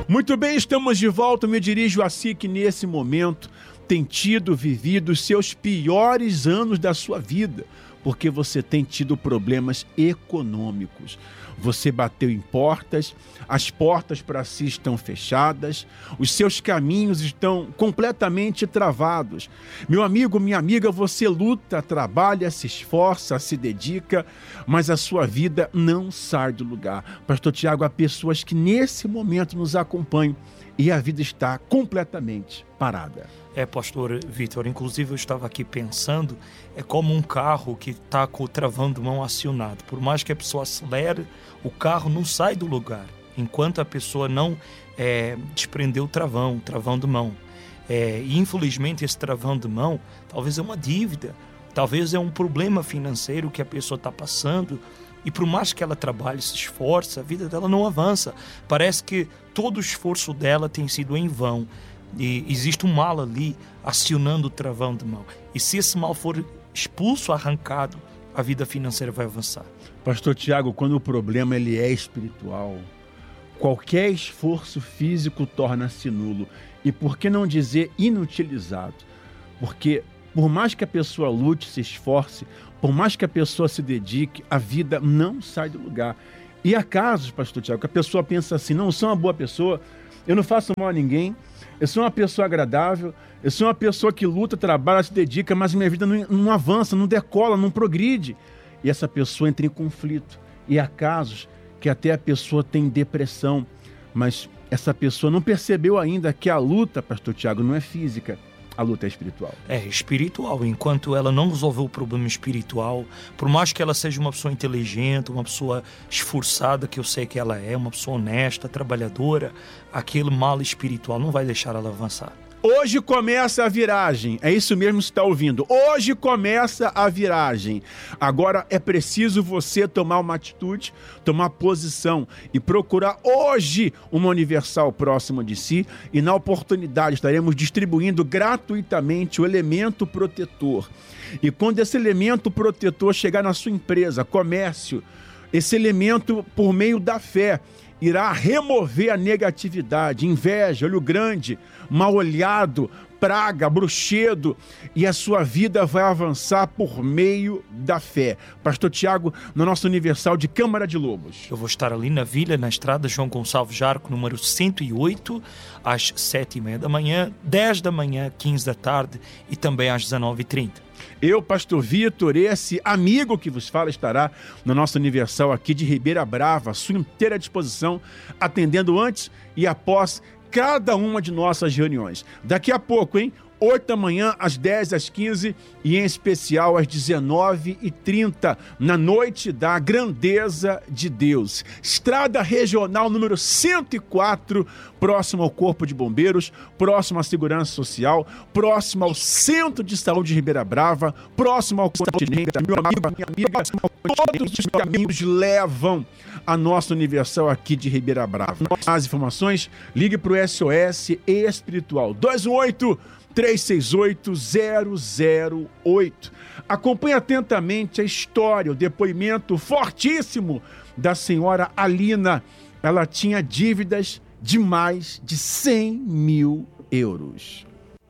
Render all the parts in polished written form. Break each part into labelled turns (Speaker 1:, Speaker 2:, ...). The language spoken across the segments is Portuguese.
Speaker 1: Muito bem, estamos de volta. Me dirijo a si que nesse momento tem vivido os seus piores anos da sua vida, porque você tem tido problemas econômicos. Você bateu em portas, as portas para si estão fechadas, os seus caminhos estão completamente travados. Meu amigo, minha amiga, você luta, trabalha, se esforça, se dedica, mas a sua vida não sai do lugar. Pastor Tiago, há pessoas que nesse momento nos acompanham e a vida está completamente parada.
Speaker 2: Pastor Vitor, inclusive eu estava aqui pensando, é como um carro que está com o travão de mão acionado. Por mais que a pessoa acelere, o carro não sai do lugar, enquanto a pessoa não desprender o travão de mão. E infelizmente esse travão de mão talvez é uma dívida, talvez é um problema financeiro que a pessoa está passando, e por mais que ela trabalhe, se esforce, a vida dela não avança. Parece que todo o esforço dela tem sido em vão. E existe um mal ali acionando o travão de mão. E se esse mal for expulso, arrancado, a vida financeira vai avançar.
Speaker 1: Pastor Tiago, quando o problema ele é espiritual, qualquer esforço físico torna-se nulo. E por que não dizer inutilizado? Porque por mais que a pessoa lute, se esforce, por mais que a pessoa se dedique, a vida não sai do lugar. E há casos, Pastor Tiago, que a pessoa pensa assim: não, eu sou uma boa pessoa, eu não faço mal a ninguém, eu sou uma pessoa agradável, eu sou uma pessoa que luta, trabalha, se dedica, mas minha vida não avança, não decola, não progride. E essa pessoa entra em conflito. E há casos que até a pessoa tem depressão, mas essa pessoa não percebeu ainda que a luta, Pastor Tiago, não é física, a luta é espiritual.
Speaker 2: É espiritual. Enquanto ela não resolveu o problema espiritual, por mais que ela seja uma pessoa inteligente, uma pessoa esforçada, que eu sei que ela é, uma pessoa honesta, trabalhadora, aquele mal espiritual não vai deixar ela avançar.
Speaker 1: Hoje começa a viragem, é isso mesmo que você está ouvindo. Hoje começa a viragem. Agora é preciso você tomar uma atitude, tomar posição e procurar hoje uma Universal próxima de si, e na oportunidade estaremos distribuindo gratuitamente o elemento protetor. E quando esse elemento protetor chegar na sua empresa, comércio, esse elemento, por meio da fé, irá remover a negatividade, inveja, olho grande, mal olhado, praga, bruxedo, e a sua vida vai avançar por meio da fé. Pastor Tiago, no nosso Universal de Câmara de Lobos.
Speaker 2: Eu vou estar ali na Vila, na estrada João Gonçalves Jarco, número 108, às 7h30 da manhã, 10 da manhã, 15 da tarde e também às 19h30.
Speaker 1: Eu, Pastor Vitor, esse amigo que vos fala, estará no nosso Universal aqui de Ribeira Brava, à sua inteira disposição, atendendo antes e após cada uma de nossas reuniões. Daqui a pouco, 8 da manhã, às 10, às 15 e em especial às 19h30, na noite da grandeza de Deus. Estrada Regional número 104, próximo ao Corpo de Bombeiros, próximo à Segurança Social, próximo ao Centro de Saúde de Ribeira Brava, próximo ao continente. Meu amigo, minha amiga, todos os caminhos levam a nossa Universal aqui de Ribeira Brava. As informações, ligue para o SOS Espiritual 218-368-008. Acompanhe atentamente a história, o depoimento fortíssimo da senhora Alina. Ela tinha dívidas de mais de 100 mil euros.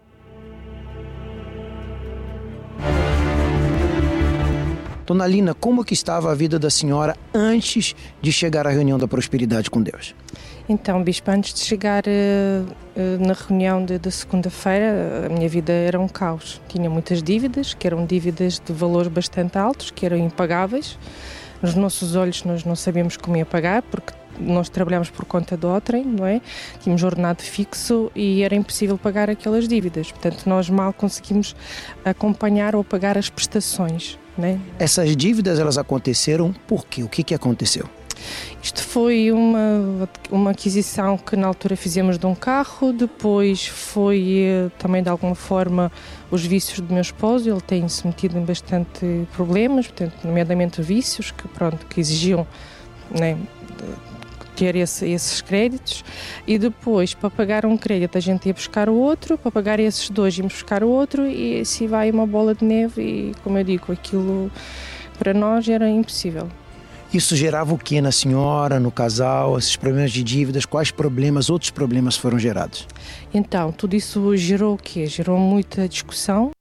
Speaker 3: Dona Alina, como que estava a vida da senhora antes de chegar à reunião da prosperidade com Deus?
Speaker 4: Então, Bispo, antes de chegar na reunião de segunda-feira, a minha vida era um caos. Tinha muitas dívidas, que eram dívidas de valores bastante altos, que eram impagáveis. Nos nossos olhos nós não sabíamos como ia pagar, porque nós trabalhámos por conta de outrem, não é? Tínhamos ordenado fixo e era impossível pagar aquelas dívidas. Portanto, nós mal conseguimos acompanhar ou pagar as prestações, não é?
Speaker 3: Essas dívidas, elas aconteceram por quê? O que aconteceu?
Speaker 4: Isto foi uma aquisição que na altura fizemos de um carro, depois foi também de alguma forma os vícios do meu esposo. Ele tem-se metido em bastante problemas, portanto, nomeadamente vícios que exigiam, né, ter esses créditos, e depois para pagar um crédito a gente ia buscar o outro, para pagar esses dois íamos buscar o outro, e assim vai uma bola de neve, e como eu digo, aquilo para nós era impossível.
Speaker 3: Isso gerava o que na senhora, no casal, esses problemas de dívidas? Quais problemas, outros problemas foram gerados?
Speaker 4: Então, tudo isso gerou o quê? Gerou muita discussão.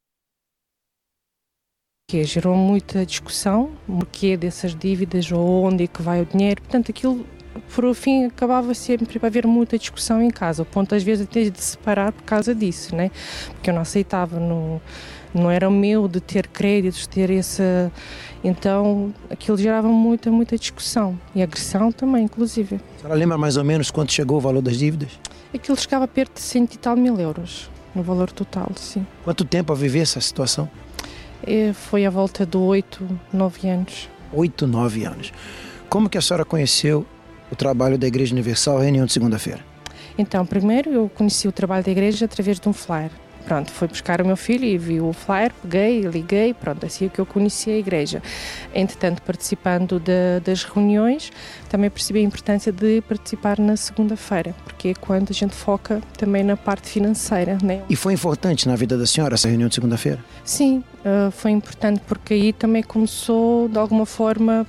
Speaker 4: Gerou muita discussão, o porquê dessas dívidas ou onde é que vai o dinheiro. Portanto, aquilo, por fim, acabava sempre a haver muita discussão em casa, ao ponto às vezes até de separar por causa disso, né? Porque eu não aceitava, não era o meu de ter créditos, ter essa... Então, aquilo gerava muita discussão e agressão também, inclusive.
Speaker 3: A senhora lembra mais ou menos quanto chegou o valor das dívidas?
Speaker 4: Aquilo chegava perto de 100 e tal mil euros, no valor total, sim.
Speaker 3: Quanto tempo a viver essa situação?
Speaker 4: Foi à volta de 8, 9 anos.
Speaker 3: 8, 9 anos. Como que a senhora conheceu o trabalho da Igreja Universal, reunião de segunda-feira?
Speaker 4: Então, primeiro eu conheci o trabalho da igreja através de um flyer. Pronto, fui buscar o meu filho e vi o flyer, peguei, liguei, pronto, assim é que eu conheci a igreja. Entretanto, participando das reuniões, também percebi a importância de participar na segunda-feira, porque é quando a gente foca também na parte financeira, né?
Speaker 3: E foi importante na vida da senhora essa reunião de segunda-feira?
Speaker 4: Sim, foi importante porque aí também começou, de alguma forma,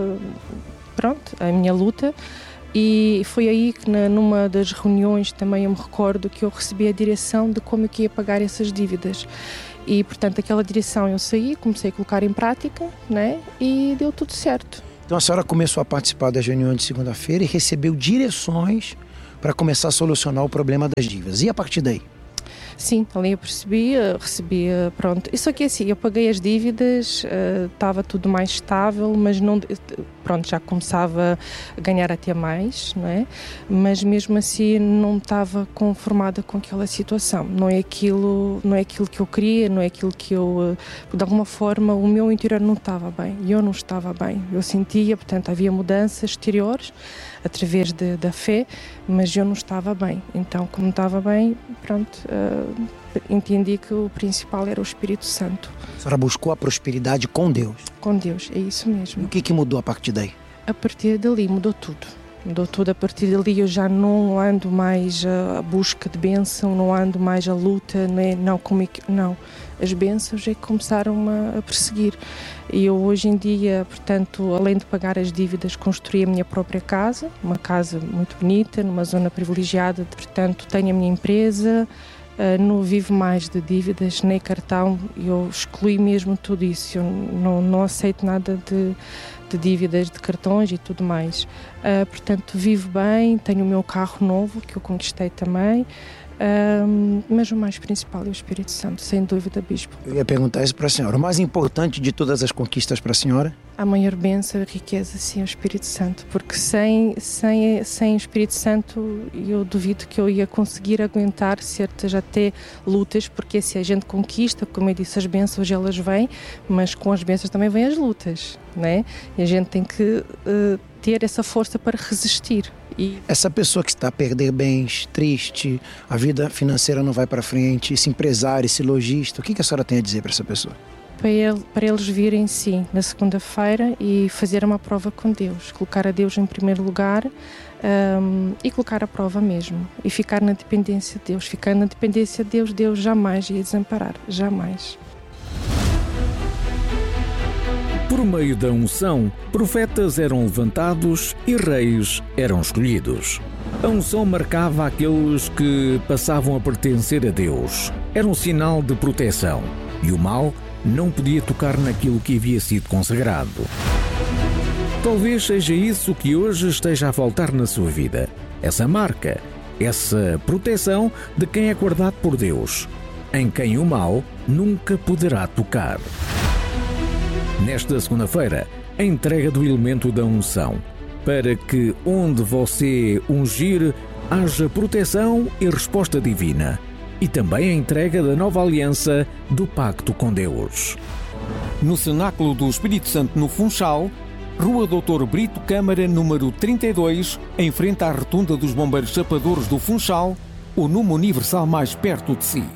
Speaker 4: a minha luta. E foi aí que numa das reuniões também eu me recordo que eu recebi a direção de como eu ia pagar essas dívidas. E, portanto, aquela direção eu saí, comecei a colocar em prática, né? E deu tudo certo.
Speaker 3: Então a senhora começou a participar das reuniões de segunda-feira e recebeu direções para começar a solucionar o problema das dívidas. E a partir daí?
Speaker 4: Sim, ali eu recebia, pronto. Isso aqui assim, eu paguei as dívidas, estava tudo mais estável, mas não, pronto, já começava a ganhar até mais, não é? Mas mesmo assim não estava conformada com aquela situação. Não é aquilo que eu queria, não é aquilo que eu, de alguma forma, o meu interior não estava bem. Eu não estava bem. Eu sentia, portanto, havia mudanças exteriores através da fé, mas eu não estava bem. Então, como não estava bem, pronto, entendi que o principal era o Espírito Santo.
Speaker 3: A senhora buscou a prosperidade com Deus?
Speaker 4: Com Deus, é isso mesmo.
Speaker 3: E o que mudou a partir daí?
Speaker 4: A partir dali mudou tudo. Mudou tudo. A partir dali eu já não ando mais à busca de bênção, não ando mais à luta, não. As bênçãos é que começaram a perseguir. E eu hoje em dia, portanto, além de pagar as dívidas, construí a minha própria casa, uma casa muito bonita, numa zona privilegiada, portanto, tenho a minha empresa, não vivo mais de dívidas, nem cartão, eu excluí mesmo tudo isso, eu não aceito nada de dívidas, de cartões e tudo mais. Portanto, vivo bem, tenho o meu carro novo, que eu conquistei também, mas o mais principal é o Espírito Santo, sem dúvida, Bispo.
Speaker 3: Eu ia perguntar isso para a senhora. O mais importante de todas as conquistas para a senhora?
Speaker 4: A maior bênção, a riqueza, sim, é o Espírito Santo, porque sem o Espírito Santo eu duvido que eu ia conseguir aguentar certas até lutas, porque se a gente conquista, como eu disse, as bênçãos elas vêm, mas com as bênçãos também vêm as lutas, né? E a gente tem que ter essa força para resistir.
Speaker 3: Essa pessoa que está a perder bens, triste, a vida financeira não vai para frente, esse empresário, esse lojista, o que a senhora tem a dizer para essa pessoa?
Speaker 4: Para eles virem, sim, na segunda-feira e fazer uma prova com Deus, colocar a Deus em primeiro lugar e colocar a prova mesmo e ficar na dependência de Deus. Ficando na dependência de Deus, Deus jamais ia desamparar, jamais.
Speaker 5: Por meio da unção, profetas eram levantados e reis eram escolhidos. A unção marcava aqueles que passavam a pertencer a Deus. Era um sinal de proteção e o mal não podia tocar naquilo que havia sido consagrado. Talvez seja isso que hoje esteja a faltar na sua vida. Essa marca, essa proteção de quem é guardado por Deus, em quem o mal nunca poderá tocar. Nesta segunda-feira, a entrega do elemento da unção, para que onde você ungir haja proteção e resposta divina, e também a entrega da nova aliança do pacto com Deus. No Cenáculo do Espírito Santo no Funchal, Rua Dr. Brito Câmara, número 32, em frente à rotunda dos Bombeiros Chapadores do Funchal, o Numo Universal mais perto de si.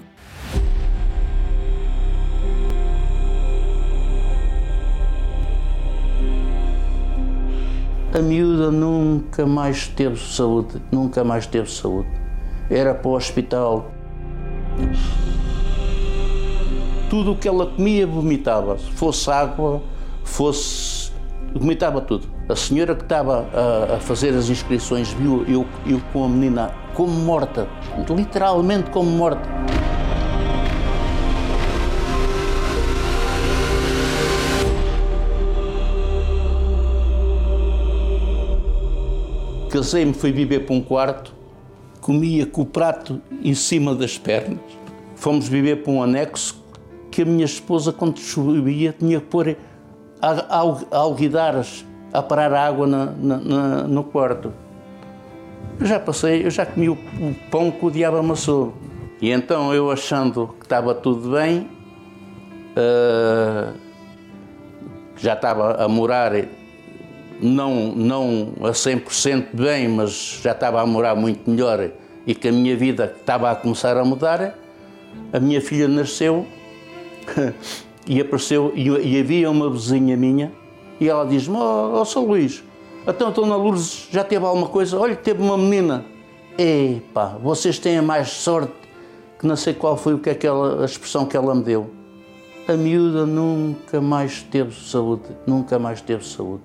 Speaker 6: A miúda nunca mais teve saúde, Era para o hospital. Tudo o que ela comia vomitava, fosse água, fosse vomitava tudo. A senhora que estava a fazer as inscrições viu eu com a menina como morta, literalmente como morta. Casei-me, fui viver para um quarto, comia com o prato em cima das pernas. Fomos viver para um anexo que a minha esposa, quando chovia, tinha que pôr alguidares a parar a água no quarto. Eu já comi o pão que o diabo amassou. E então eu, achando que estava tudo bem, já estava a morar, não a 100% bem, mas já estava a morar muito melhor e que a minha vida estava a começar a mudar, a minha filha nasceu e apareceu, e havia uma vizinha minha, e ela diz-me: ó São Luís, então a Dona Lourdes já teve alguma coisa? Olha, teve uma menina. Epá, vocês têm mais sorte, que não sei qual foi a expressão que ela me deu. A miúda nunca mais teve saúde, nunca mais teve saúde.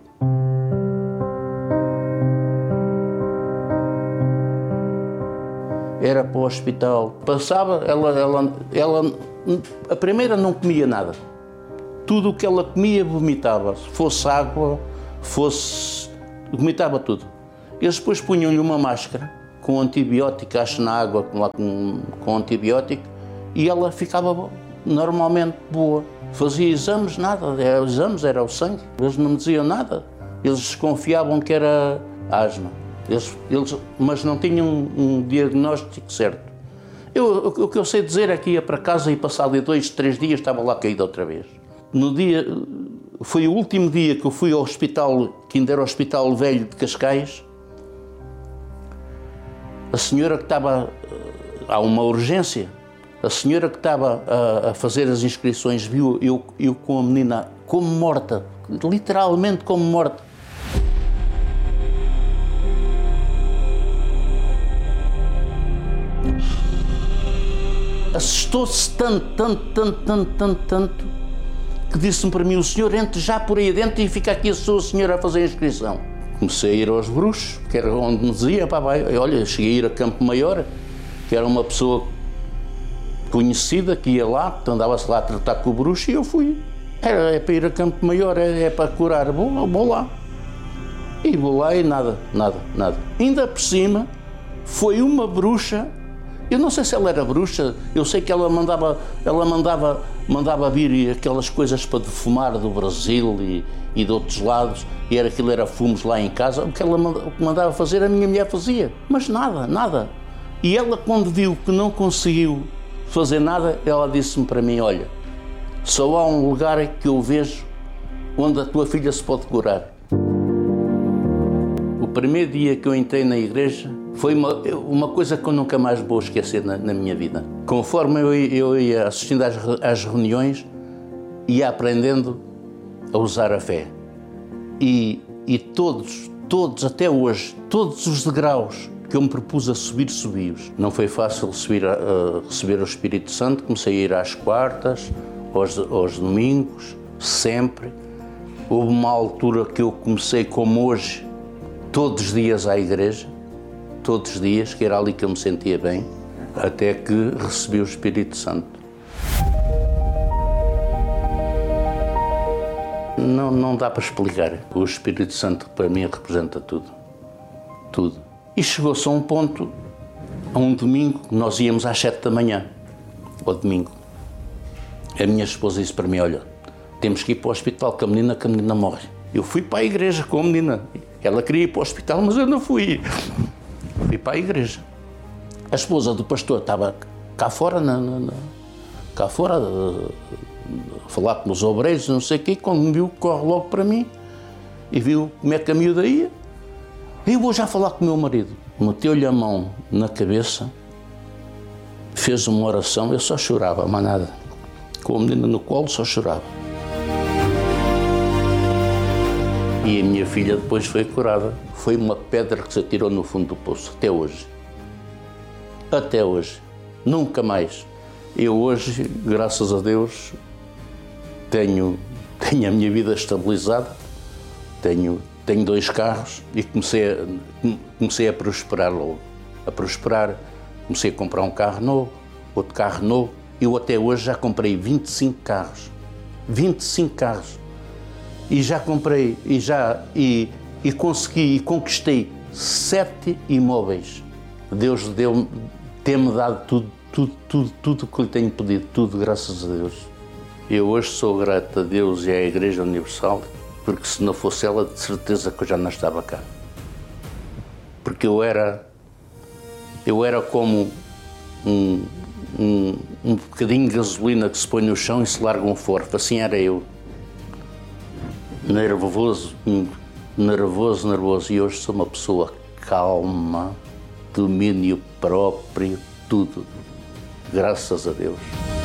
Speaker 6: Era para o hospital. Passava, ela a primeira não comia nada. Tudo o que ela comia vomitava. Se fosse água, vomitava tudo. Eles depois punham-lhe uma máscara com antibiótico, acho na água, com antibiótico, e ela ficava normalmente boa. Fazia exames, nada. Exames era o sangue. Eles não me diziam nada. Eles desconfiavam que era asma. Mas não tinham um diagnóstico certo. O que eu sei dizer é que ia para casa e passado 2, 3 dias estava lá caído outra vez. Foi o último dia que eu fui ao hospital, que ainda era o Hospital Velho de Cascais. A senhora que estava... Há uma urgência. A senhora que estava a fazer as inscrições viu eu com a menina como morta, literalmente como morta. Assustou-se tanto, que disse-me para mim: o senhor entre já por aí dentro e fica aqui a sua senhora a fazer a inscrição. Comecei a ir aos bruxos, que era onde me dizia: pá, vai. Olha, cheguei a ir a Campo Maior, que era uma pessoa conhecida que ia lá, andava-se lá a tratar com o bruxo, e eu fui. É para ir a Campo Maior, é para curar, vou lá. E vou lá e nada. Ainda por cima, foi uma bruxa. Eu não sei se ela era bruxa, eu sei que ela mandava vir aquelas coisas para defumar do Brasil e de outros lados, e aquilo era fumos lá em casa. O que ela mandava fazer, a minha mulher fazia, mas nada. E ela, quando viu que não conseguiu fazer nada, ela disse-me para mim: olha, só há um lugar que eu vejo onde a tua filha se pode curar. O primeiro dia que eu entrei na igreja, foi uma coisa que eu nunca mais vou esquecer na minha vida. Conforme eu ia assistindo às reuniões, ia aprendendo a usar a fé. E todos, até hoje, todos os degraus que eu me propus a subir, subi-os. Não foi fácil receber o Espírito Santo. Comecei a ir às quartas, aos domingos, sempre. Houve uma altura que eu comecei, como hoje, todos os dias à igreja. Todos os dias, que era ali que eu me sentia bem, até que recebi o Espírito Santo. Não dá para explicar. O Espírito Santo para mim representa tudo. Tudo. E chegou-se a um ponto, a um domingo, nós íamos às 7 da manhã, ao domingo. A minha esposa disse para mim: olha, temos que ir para o hospital que a menina morre. Eu fui para a igreja com a menina. Ela queria ir para o hospital, mas eu não fui. Fui para a igreja. A esposa do pastor estava cá fora, a falar com os obreiros, não sei o quê. Quando me viu, corre logo para mim e viu como é que a miúda ia. Eu vou já falar com o meu marido. Meteu-lhe a mão na cabeça, fez uma oração, eu só chorava, mais nada. Com a menina no colo, só chorava. E a minha filha depois foi curada. Foi uma pedra que se atirou no fundo do poço, até hoje. Até hoje. Nunca mais. Eu hoje, graças a Deus, tenho a minha vida estabilizada. Tenho 2 carros e comecei a prosperar logo. A prosperar, comecei a comprar um carro novo, outro carro novo. Eu até hoje já comprei 25 carros. 25 carros. E já comprei, e consegui, e conquistei 7 imóveis. Deus tem-me dado tudo o que lhe tenho pedido, tudo, graças a Deus. Eu hoje sou grato a Deus e à Igreja Universal, porque se não fosse ela, de certeza que eu já não estava cá. Porque eu era como um bocadinho de gasolina que se põe no chão e se larga um forno. Assim era eu. Nervoso. E hoje sou uma pessoa calma, domínio próprio, tudo. Graças a Deus.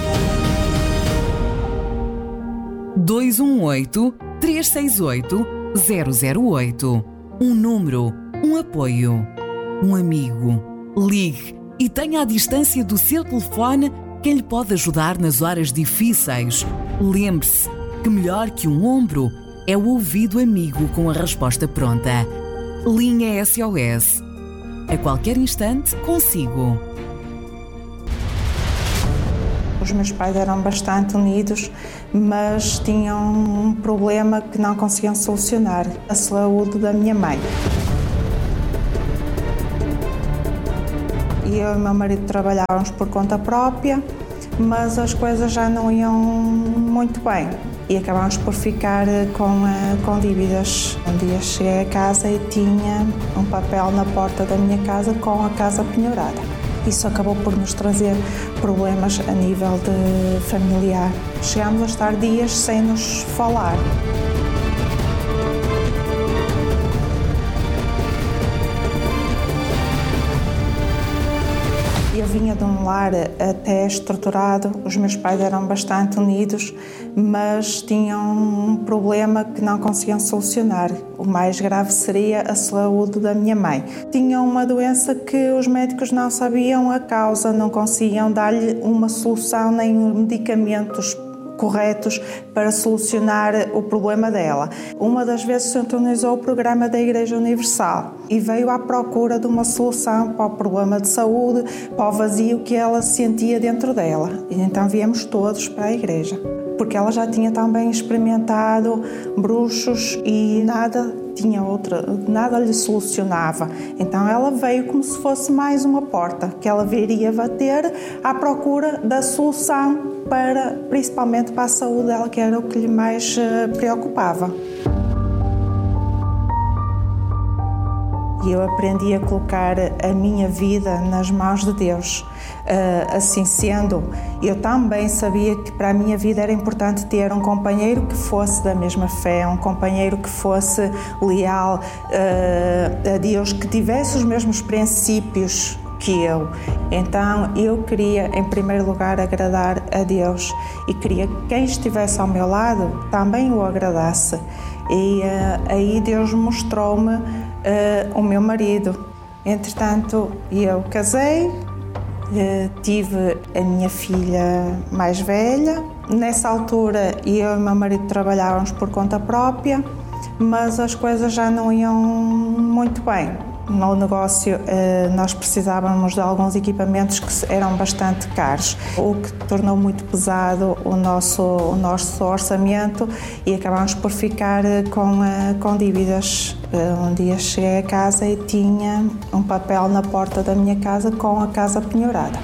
Speaker 7: 218-368-008. Um número, um apoio, um amigo. Ligue e tenha à distância do seu telefone quem lhe pode ajudar nas horas difíceis. Lembre-se que melhor que um ombro é o ouvido amigo com a resposta pronta. Linha SOS. A qualquer instante, consigo.
Speaker 8: Os meus pais eram bastante unidos, mas tinham um problema que não conseguiam solucionar: a saúde da minha mãe. E eu e o meu marido trabalhávamos por conta própria, mas as coisas já não iam muito bem e acabámos por ficar com dívidas. Um dia cheguei a casa e tinha um papel na porta da minha casa com a casa penhorada. Isso acabou por nos trazer problemas a nível de familiar. Chegámos a estar dias sem nos falar. Eu vinha de um lar até estruturado, os meus pais eram bastante unidos, mas tinham um problema que não conseguiam solucionar. O mais grave seria a saúde da minha mãe. Tinham uma doença que os médicos não sabiam a causa, não conseguiam dar-lhe uma solução nem medicamentos corretos para solucionar o problema dela. Uma das vezes sintonizou o programa da Igreja Universal e veio à procura de uma solução para o problema de saúde, para o vazio que ela sentia dentro dela. E então viemos todos para a igreja, porque ela já tinha também experimentado bruxos e nada lhe solucionava. Então ela veio como se fosse mais uma porta que ela viria bater à procura da solução principalmente para a saúde dela, que era o que lhe mais preocupava. E eu aprendi a colocar a minha vida nas mãos de Deus. Assim sendo, eu também sabia que para a minha vida era importante ter um companheiro que fosse da mesma fé, um companheiro que fosse leal a Deus, que tivesse os mesmos princípios que eu. Então eu queria, em primeiro lugar, agradar a Deus e queria que quem estivesse ao meu lado também o agradasse. E aí Deus mostrou-me o meu marido. Entretanto, eu casei, tive a minha filha mais velha. Nessa altura, eu e o meu marido trabalhávamos por conta própria, mas as coisas já não iam muito bem. No negócio, nós precisávamos de alguns equipamentos que eram bastante caros, o que tornou muito pesado o nosso orçamento e acabámos por ficar com dívidas. Um dia cheguei a casa e tinha um papel na porta da minha casa com a casa penhorada.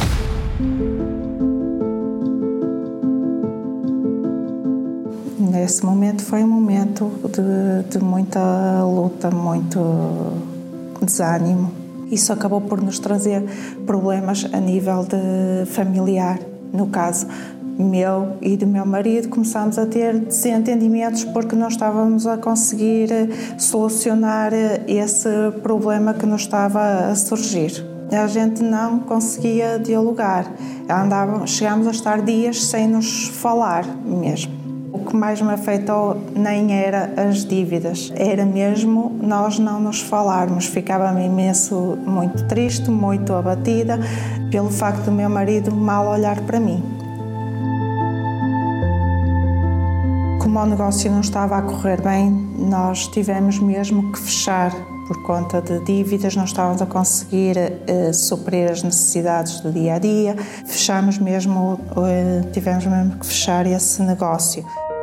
Speaker 8: Nesse momento foi um momento de muita luta, muito desânimo. Isso acabou por nos trazer problemas a nível de familiar. No caso meu e do meu marido, começámos a ter desentendimentos porque não estávamos a conseguir solucionar esse problema que nos estava a surgir. A gente não conseguia dialogar. Chegámos a estar dias sem nos falar mesmo. O que mais me afetou nem era as dívidas, era mesmo nós não nos falarmos. Ficava-me imenso, muito triste, muito abatida pelo facto do meu marido mal olhar para mim. Como como o negócio não estava a correr bem, nós tivemos mesmo que fechar por conta de dívidas, não estávamos a conseguir suprir as necessidades do dia a dia. Tivemos mesmo que fechar esse negócio.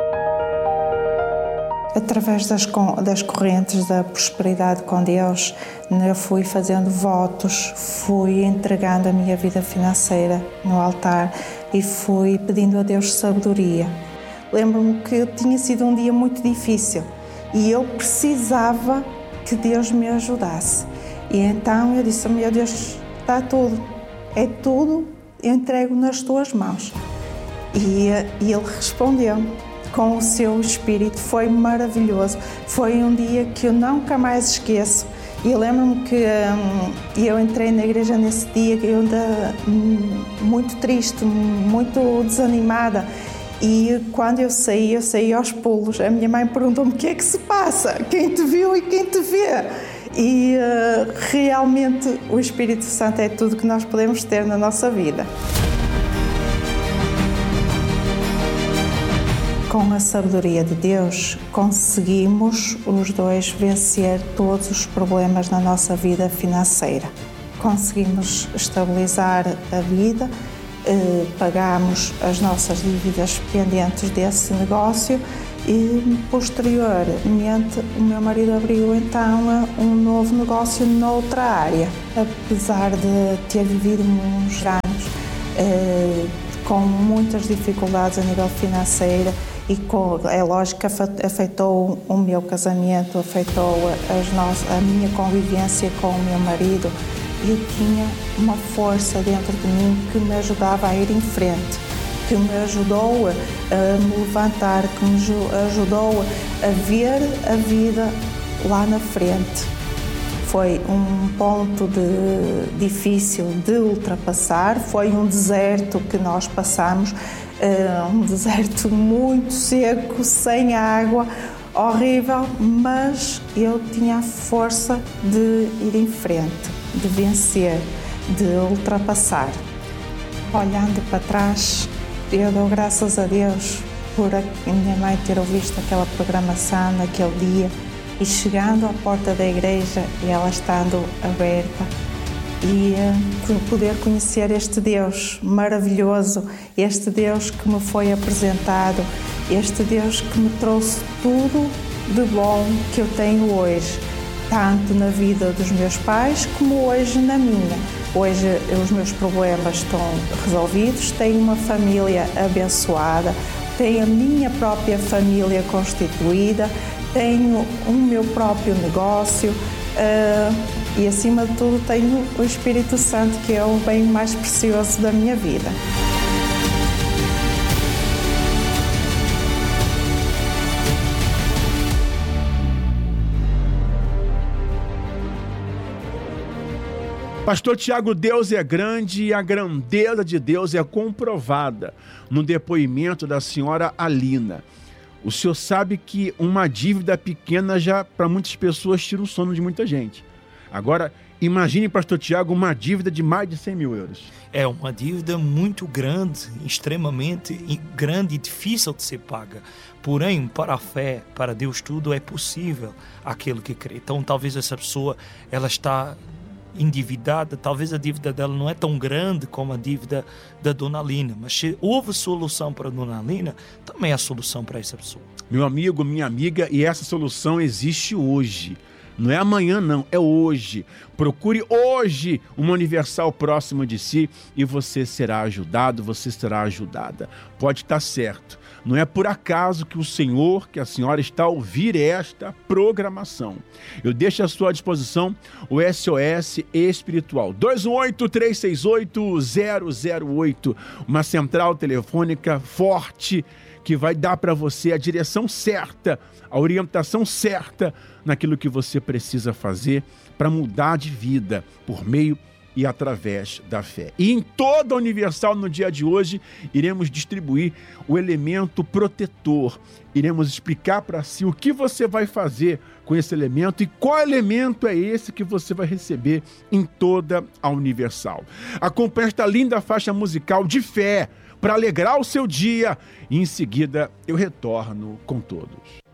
Speaker 8: Através das correntes da prosperidade com Deus, eu fui fazendo votos, fui entregando a minha vida financeira no altar e fui pedindo a Deus sabedoria. Lembro-me que tinha sido um dia muito difícil e eu precisava que Deus me ajudasse. E então eu disse: meu Deus, está tudo, é tudo, eu entrego nas tuas mãos. E Ele respondeu com o seu Espírito, foi maravilhoso. Foi um dia que eu nunca mais esqueço. E eu lembro-me que eu entrei na igreja nesse dia, eu ainda muito triste, muito desanimada. E quando eu saí aos pulos. A minha mãe perguntou-me: o que é que se passa? Quem te viu e quem te vê? E realmente o Espírito Santo é tudo que nós podemos ter na nossa vida. Com a sabedoria de Deus, conseguimos os dois vencer todos os problemas na nossa vida financeira. Conseguimos estabilizar a vida, pagamos as nossas dívidas pendentes desse negócio e, posteriormente, o meu marido abriu então um novo negócio noutra área. Apesar de ter vivido uns anos com muitas dificuldades a nível financeiro, e é lógico que afetou o meu casamento, afetou a minha convivência com o meu marido. Eu tinha uma força dentro de mim que me ajudava a ir em frente, que me ajudou a me levantar, que me ajudou a ver a vida lá na frente. Foi um ponto difícil de ultrapassar, foi um deserto que nós passamos, um deserto muito seco, sem água, horrível, mas eu tinha a força de ir em frente, de vencer, de ultrapassar. Olhando para trás, eu dou graças a Deus por a minha mãe ter ouvido aquela programação naquele dia e chegando à porta da igreja e ela estando aberta, e poder conhecer este Deus maravilhoso, este Deus que me foi apresentado, este Deus que me trouxe tudo de bom que eu tenho hoje, tanto na vida dos meus pais como hoje na minha. Hoje os meus problemas estão resolvidos, tenho uma família abençoada, tenho a minha própria família constituída, tenho o meu próprio negócio, e acima de tudo tenho o Espírito Santo, que é o bem mais precioso da minha vida.
Speaker 1: Pastor Tiago, Deus é grande e a grandeza de Deus é comprovada no depoimento da senhora Alina. O senhor sabe que uma dívida pequena já, para muitas pessoas, tira o sono de muita gente. Agora, imagine, pastor Tiago, uma dívida de mais de 100 mil euros.
Speaker 2: É uma dívida muito grande, extremamente grande e difícil de ser paga. Porém, para a fé, para Deus, tudo é possível, aquele que crê. Então, talvez essa pessoa, ela está endividada, talvez a dívida dela não é tão grande como a dívida da Dona Alina, mas se houve solução para a Dona Alina, também há solução para essa pessoa.
Speaker 1: Meu amigo, minha amiga, e essa solução existe hoje. Não é amanhã, não, é hoje. Procure hoje uma Universal próxima de si e você será ajudado, você será ajudada. Pode estar certo. Não é por acaso que o senhor, que a senhora está a ouvir esta programação. Eu deixo à sua disposição o SOS Espiritual. 218-368-008. Uma central telefônica forte que vai dar para você a direção certa, a orientação certa naquilo que você precisa fazer para mudar de vida por meio e através da fé. E em toda a Universal, no dia de hoje, iremos distribuir o elemento protetor. Iremos explicar para si o que você vai fazer com esse elemento e qual elemento é esse que você vai receber em toda a Universal. Acompanhe esta linda faixa musical de fé, para alegrar o seu dia e em seguida eu retorno com todos.